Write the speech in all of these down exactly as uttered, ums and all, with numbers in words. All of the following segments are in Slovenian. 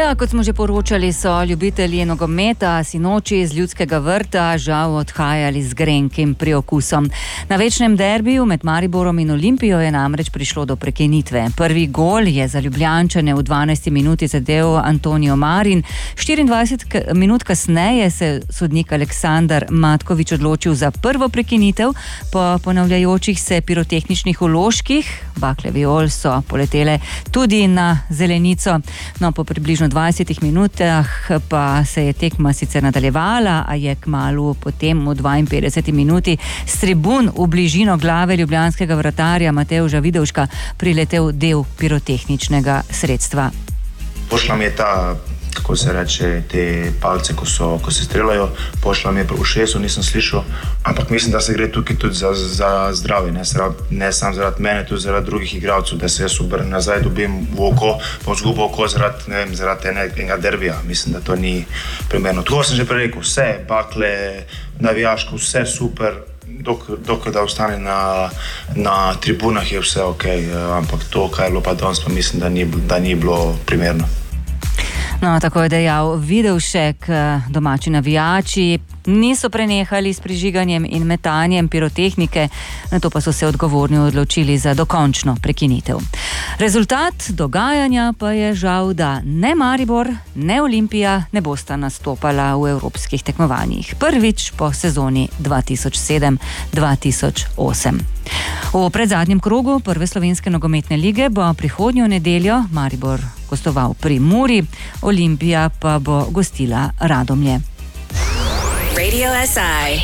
Ja, kot smo že poročali, so ljubitelji nogometa sinoči iz Ljudskega vrta žal odhajali z grenkim priokusom. Na večnem derbiju med Mariborom in Olimpijo je namreč prišlo do prekinitve. Prvi gol je za Ljubljančane v dvanajsti minuti zadel Antonijo Marin. štiriindvajset minut kasneje se sodnik Aleksandar Matkovič odločil za prvo prekinitev. Po ponavljajočih se pirotehničnih vložkih, bakle viol so poletele tudi na zelenico. No, po približno dvajsetih minutah pa se je tekma sicer nadaljevala, a je kmalu potem v dvainpetdeseti minuti s tribun v bližino glave ljubljanskega vratarja Matevža Vidovška priletel del pirotehničnega sredstva. Pošla mi je ta, kako se reče, te palce, ko, so, ko se streljajo, pošla mi je v ušesu, nisem slišal, ampak mislim, da se gre tukaj tudi za, za zdravje, ne, ne samo zaradi mene, tudi zaradi drugih igralcev, da se jaz obrnem nazaj, dobim v oko, pa vzgubo oko zaradi, ne vem, zaradi enega derbija. Mislim, da to ni primerno. Tako sem že prej rekel, vse bakle, navijaško, vse super, dok, dok da ostane na, na tribunah je vse ok, ampak to, kaj je bilo pa danes, pa mislim, da ni, da ni bilo primerno. No, tako je dejal Vidovšek. Domači navijači niso prenehali s prižiganjem in metanjem pirotehnike, nato pa so se odgovorni odločili za dokončno prekinitev. Rezultat dogajanja pa je žal, da ne Maribor, ne Olimpija ne bosta nastopala v evropskih tekmovanjih. Prvič po sezoni dva tisoč sedem dva tisoč osem. V predzadnjem krogu prve slovenske nogometne lige bo prihodnjo nedeljo Maribor gostoval pri Muri, Olimpija pa bo gostila Radomlje. Radio S I.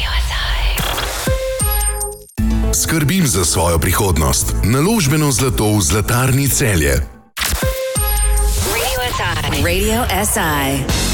Skrbim za svojo prihodnost. Naložbeno zlato v Zlatarni Celje. Radio S I. Radio S I.